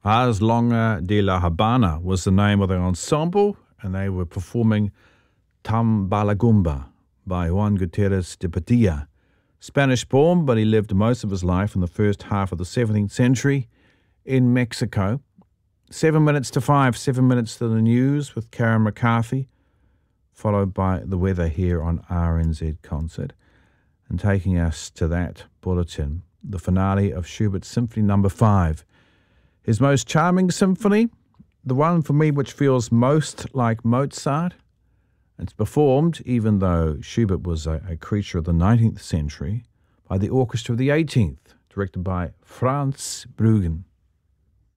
Ars Longa de la Habana was the name of the ensemble, and they were performing Tambalagumba by Juan Gutierrez de Padilla. Spanish-born, but he lived most of his life in the first half of the 17th century in Mexico. 7 minutes to 5, 7 minutes to the news with Karen McCarthy, followed by the weather here on RNZ Concert. And taking us to that bulletin, the finale of Schubert's Symphony No. 5. His most charming symphony, the one for me which feels most like Mozart. It's performed, even though Schubert was a creature of the 19th century, by the orchestra of the 18th, directed by Franz Bruggen.